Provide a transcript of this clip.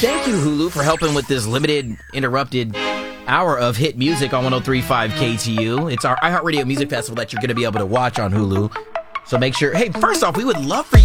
Thank you, Hulu, for helping with this limited, interrupted hour of hit music on 103.5 KTU. It's our iHeartRadio Music Festival that you're going to be able to watch on Hulu. So make sure, hey, first off, we would love for you